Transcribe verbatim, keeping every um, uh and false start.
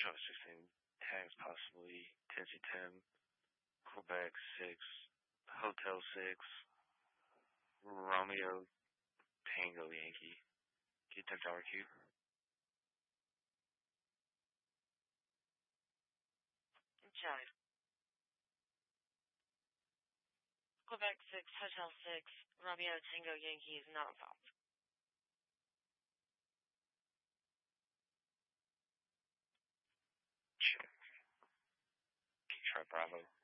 Charlie sixteen, tags possibly, Tennessee ten, Quebec six, Hotel six, Romeo Tango Yankee. Get ten tower Q. Charlie. Quebec six, Hotel six, Romeo Tango Yankee is not involved. Check. Detroit Bravo.